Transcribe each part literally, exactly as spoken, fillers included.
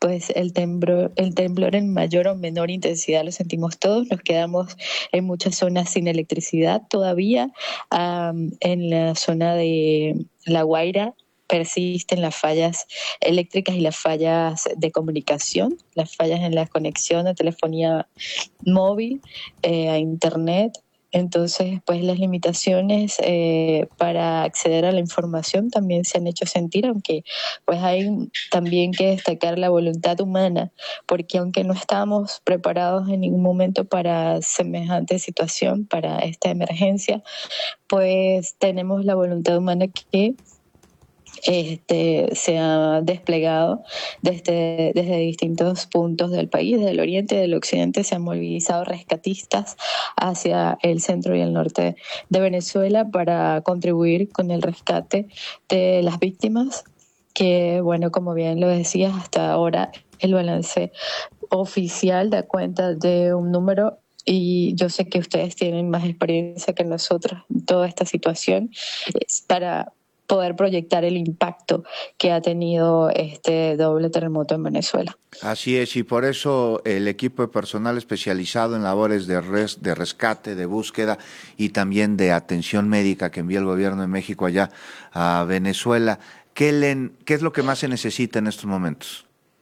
pues el temblor, el temblor en mayor o menor intensidad lo sentimos todos. Nos quedamos en muchas zonas sin electricidad todavía. Um, en la zona de La Guaira persisten las fallas eléctricas y las fallas de comunicación, las fallas en la conexión de telefonía móvil eh, a internet. Entonces, pues las limitaciones eh, para acceder a la información también se han hecho sentir, aunque pues hay también que destacar la voluntad humana, porque aunque no estábamos preparados en ningún momento para semejante situación, para esta emergencia, pues tenemos la voluntad humana que Este, se ha desplegado desde, desde distintos puntos del país, del oriente y del occidente. Se han movilizado rescatistas hacia el centro y el norte de Venezuela para contribuir con el rescate de las víctimas, que, bueno, como bien lo decías, hasta ahora el balance oficial da cuenta de un número, y yo sé que ustedes tienen más experiencia que nosotros en toda esta situación, es para poder proyectar el impacto que ha tenido este doble terremoto en Venezuela. Así es, y por eso el equipo de personal especializado en labores de, res, de rescate, de búsqueda y también de atención médica que envía el gobierno de México allá a Venezuela. ¿Qué, le, qué es lo que más se necesita en estos momentos?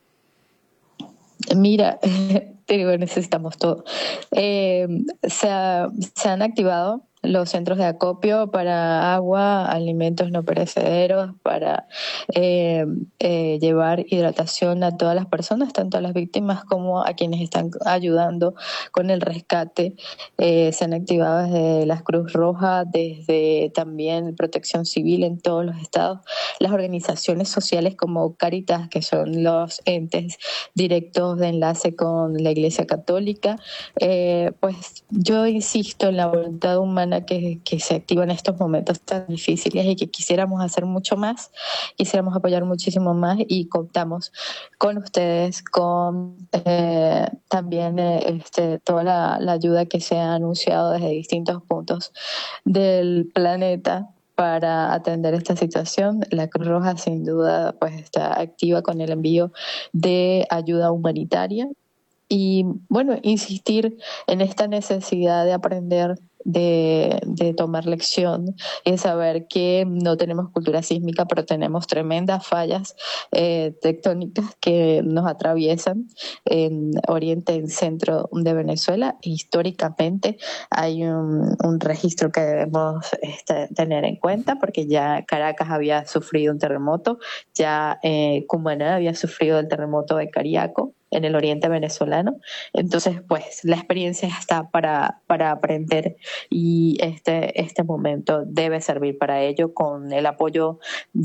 Mira, te digo, necesitamos todo. Eh, se, ha, se han activado los centros de acopio para agua, alimentos no perecederos, para eh, eh, llevar hidratación a todas las personas, tanto a las víctimas como a quienes están ayudando con el rescate. Eh, se han activado desde la Cruz Roja, desde también Protección Civil en todos los estados, las organizaciones sociales como Cáritas, que son los entes directos de enlace con la Iglesia Católica. Eh, pues yo insisto en la voluntad humana Que, que se activa en estos momentos tan difíciles y que quisiéramos hacer mucho más, quisiéramos apoyar muchísimo más, y contamos con ustedes, con eh, también eh, este, toda la, la ayuda que se ha anunciado desde distintos puntos del planeta para atender esta situación. La Cruz Roja sin duda pues está activa con el envío de ayuda humanitaria. Y bueno, insistir en esta necesidad de aprender, de, de tomar lección y de saber que no tenemos cultura sísmica, pero tenemos tremendas fallas eh, tectónicas que nos atraviesan en oriente y centro de Venezuela. Históricamente hay un, un registro que debemos este, tener en cuenta, porque ya Caracas había sufrido un terremoto, ya eh, Cumaná había sufrido el terremoto de Cariaco en el oriente venezolano. Entonces, pues la experiencia está para, para aprender, y este, este momento debe servir para ello, con el apoyo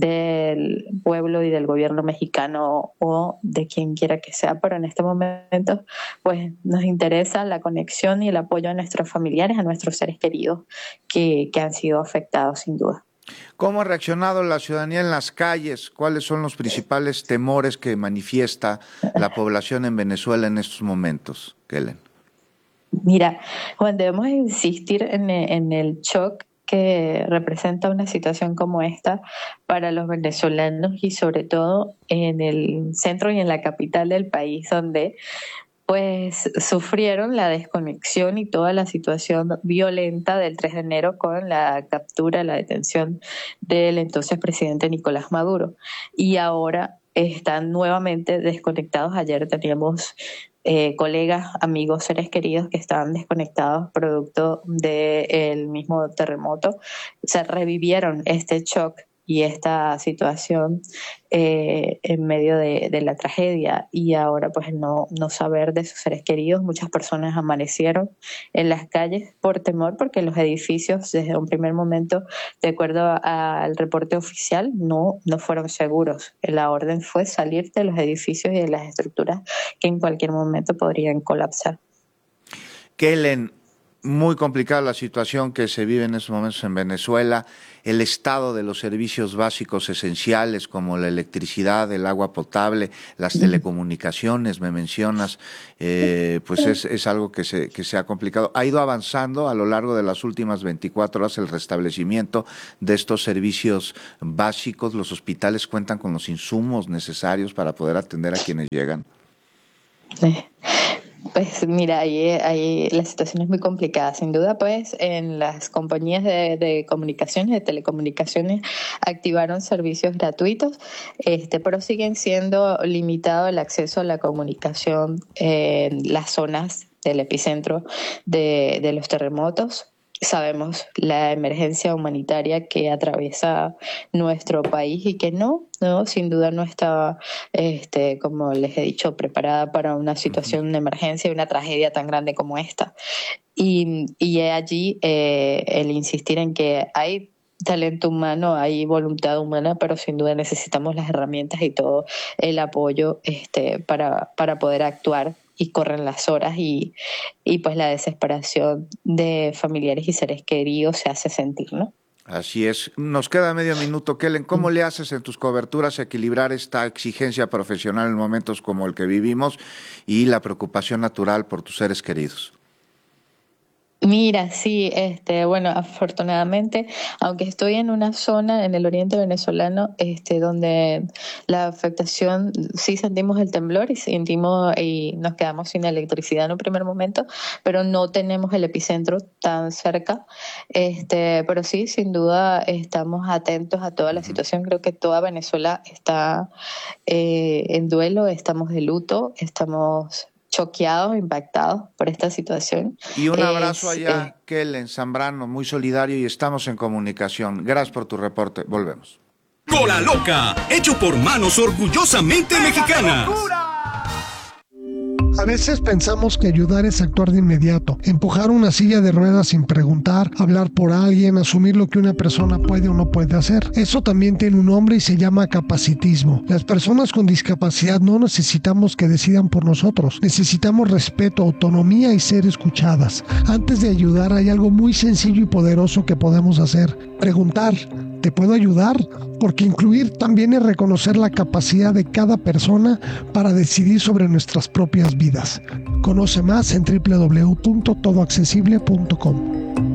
del pueblo y del gobierno mexicano o de quien quiera que sea. Pero en este momento pues nos interesa la conexión y el apoyo a nuestros familiares, a nuestros seres queridos que, que han sido afectados sin duda. ¿Cómo ha reaccionado la ciudadanía en las calles? ¿Cuáles son los principales temores que manifiesta la población en Venezuela en estos momentos, Kellen? Mira, Juan, debemos insistir en, en el shock que representa una situación como esta para los venezolanos, y sobre todo en el centro y en la capital del país, donde pues sufrieron la desconexión y toda la situación violenta del tres de enero con la captura, la detención del entonces presidente Nicolás Maduro. Y ahora están nuevamente desconectados. Ayer teníamos eh, colegas, amigos, seres queridos que estaban desconectados producto del mismo terremoto. Se revivieron este shock y esta situación eh, en medio de, de la tragedia, y ahora pues no, no saber de sus seres queridos. Muchas personas amanecieron en las calles por temor, porque los edificios desde un primer momento, de acuerdo al reporte oficial, no, no fueron seguros. La orden fue salir de los edificios y de las estructuras que en cualquier momento podrían colapsar. Kellen, Muy complicada la situación que se vive en estos momentos en Venezuela, el estado de los servicios básicos esenciales como la electricidad, el agua potable, las telecomunicaciones, me mencionas, eh, pues es, es algo que se, que se ha complicado. Ha ido avanzando a lo largo de las últimas veinticuatro horas el restablecimiento de estos servicios básicos. Los hospitales cuentan con los insumos necesarios para poder atender a quienes llegan. Sí. Pues mira, ahí, ahí la situación es muy complicada. Sin duda, pues en las compañías de, de comunicaciones, de telecomunicaciones, activaron servicios gratuitos, este, pero siguen siendo limitado el acceso a la comunicación en las zonas del epicentro de, de los terremotos. Sabemos la emergencia humanitaria que atraviesa nuestro país y que no, no, sin duda no está, este, como les he dicho, preparada para una situación de emergencia y una tragedia tan grande como esta. Y, y allí eh, el insistir en que hay talento humano, hay voluntad humana, pero sin duda necesitamos las herramientas y todo el apoyo este, para, para poder actuar. Y corren las horas y, y pues la desesperación de familiares y seres queridos se hace sentir, ¿no? Así es. Nos queda medio minuto, Kellen. ¿Cómo le haces en tus coberturas a equilibrar esta exigencia profesional en momentos como el que vivimos y la preocupación natural por tus seres queridos? Mira, sí, este, bueno, afortunadamente, aunque estoy en una zona en el oriente venezolano, este, donde la afectación, sí sentimos el temblor y sentimos y nos quedamos sin electricidad en un primer momento, pero no tenemos el epicentro tan cerca, este, pero sí, sin duda, estamos atentos a toda la situación. Creo que toda Venezuela está eh, en duelo, estamos de luto, estamos choqueados, impactados por esta situación. Y un abrazo es, allá, eh, Kellen Zambrano, muy solidario y estamos en comunicación. Gracias por tu reporte. Volvemos. Cola Loca, hecho por manos orgullosamente mexicanas. A veces pensamos que ayudar es actuar de inmediato, empujar una silla de ruedas sin preguntar, hablar por alguien, asumir lo que una persona puede o no puede hacer. Eso también tiene un nombre y se llama capacitismo. Las personas con discapacidad no necesitamos que decidan por nosotros, necesitamos respeto, autonomía y ser escuchadas. Antes de ayudar hay algo muy sencillo y poderoso que podemos hacer: preguntar, ¿te puedo ayudar? Porque incluir también es reconocer la capacidad de cada persona para decidir sobre nuestras propias vidas. Conoce más en doble u doble u doble u punto todo accesible punto com.